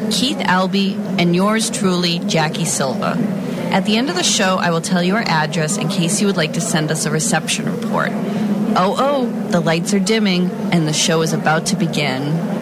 Keith Albee, and yours truly, Jackie Silva. At the end of the show, I will tell you our address in case you would like to send us a reception report. Oh, the lights are dimming, and the show is about to begin.